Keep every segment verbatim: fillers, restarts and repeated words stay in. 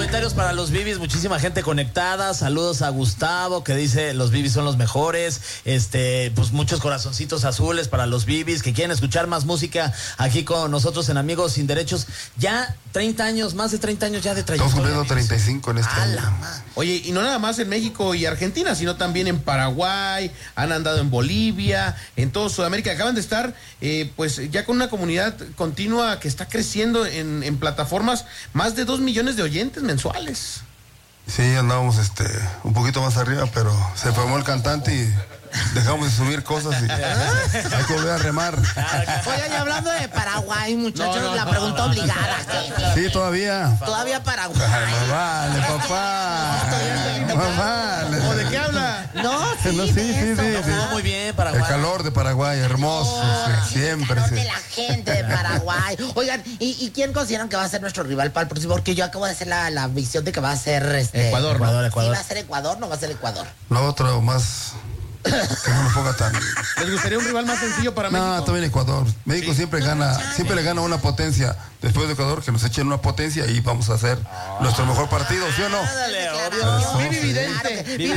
solitarios para los Bibis, muchísima gente conectada. Saludos a Gustavo, que dice los Bibis son los mejores. Este, pues muchos corazoncitos azules para los Bibis que quieren escuchar más música aquí con nosotros en Amigos Sin Derechos. Ya treinta años, más de treinta años ya de trayectoria. Estamos cumpliendo treinta y cinco en este año. Oye, y no nada más en México y Argentina, sino también en Paraguay, han andado en Bolivia, en todo Sudamérica. Acaban de estar, eh, pues, ya con una comunidad continua que está creciendo en, en plataformas, más de dos millones de oyentes mensuales. Sí, andábamos este, un poquito más arriba, pero se formó el cantante y dejamos de subir cosas y hay que volver a remar. Oye, y hablando de Paraguay, muchachos, no, no, la no, pregunta no, no, obligada. Sí, todavía. Todavía Paraguay. Más vale, papá. Más vale. ¿O de qué habla? No, sí, No, sí, de sí, eso, sí, ¿no? sí. No, muy bien, Paraguay. El calor de Paraguay, hermoso, No, sí, siempre. el calor Sí. de la gente de Paraguay. Oigan, ¿y, y quién consideran que va a ser nuestro rival para el próximo? Porque yo acabo de hacer la, la visión de que va a ser este, Ecuador, ¿no? Ecuador, Ecuador. ¿Sí va a ser Ecuador? No va a ser Ecuador. No, otro más que no me ponga tan. ¿Les gustaría un rival más sencillo para No, México? también Ecuador. México Sí. siempre gana, siempre le gana una potencia. Después de Ecuador, que nos echen una potencia y vamos a hacer nuestro mejor partido, ¿sí o no? Ándale, Eso, Vivi sí. Vidente. Vivi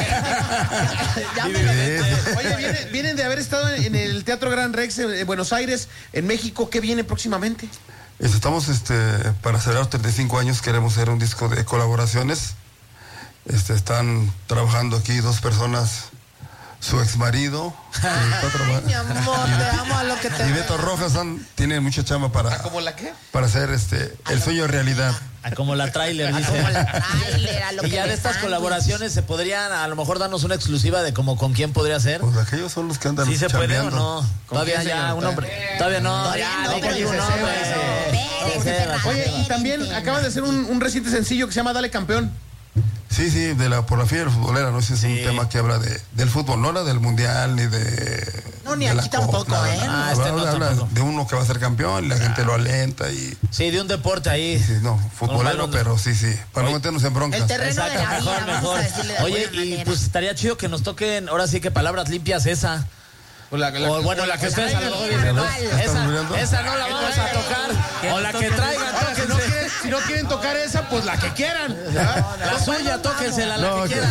Ya me Vivi lo Vidente. Oye, vienen, vienen de haber estado en el Teatro Gran Rex en Buenos Aires, en México. ¿Qué viene próximamente? Estamos este, para celebrar treinta y cinco años, queremos hacer un disco de colaboraciones. Este, están trabajando aquí dos personas, su ex marido, Mi amor, te amo a lo que te y Beto Rojas han, tienen mucha chamba para, ¿Cómo la qué? para hacer este, el sueño realidad. Ah, como la trailer, dice. Como la tráiler, a lo Y que ya me de estas sándwich. colaboraciones, ¿se podrían a lo mejor darnos una exclusiva de como con quién podría ser? Pues aquellos son los que andan ¿Sí se puede o chambeando. no? Todavía quién, ya, señor? un hombre. Todavía no, Todavía ya, no, diga pero un dice nombre. Espérese, No sé, espérese. Oye, y también acaban de hacer un, un reciente sencillo que se llama Dale Campeón. Sí, sí, de la, por la fiebre futbolera, ¿no? Ese es Sí. un tema que habla de, del fútbol, no habla del mundial ni de... No, ni de la aquí tampoco, Copa, nada, ¿eh? nada. Ah, este habla no habla tampoco. de uno que va a ser campeón y la gente lo alenta y... Sí, de un deporte ahí. Sí, no, Un futbolero, balón de- pero sí, sí, para no Oye, meternos en broncas. El terreno de Exacto, la vida, mejor, vamos mejor. a decirle de Oye, alguna y manera. pues estaría chido que nos toquen, ahora sí que palabras limpias esa. O la, la- O bueno, la que o la ustedes a lo mejor dicen, ¿no? Esa, esa no la vamos a tocar. O la que traigan, Ahora, si no, tóquense. quieren, si no quieren tocar esa, pues la que quieran. La suya, tóquensela, la No, que que- quieran.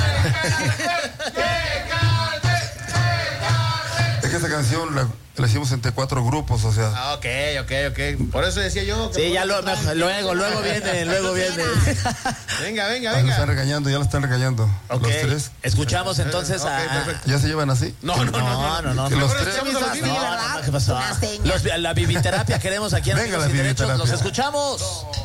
Es que esa canción la, la hicimos entre cuatro grupos, o sea... Ah, ok, ok, ok. Por eso decía yo. que- Sí, ya lo, luego, luego viene, luego viene. Venga, venga, Ya la están venga. regañando, ya la están regañando. Ok, Los tres. escuchamos entonces Ok, a... perfecto. ¿Ya se llevan así? No, no, no. No, no, no. Que los Mejor tres... escuchamos a los Vivi. No, no, no, ¿qué pasó? Una seña. Los- la bibiterapia queremos aquí en Venga, Amigos la Sin Derechos. bibiterapia. Los escuchamos.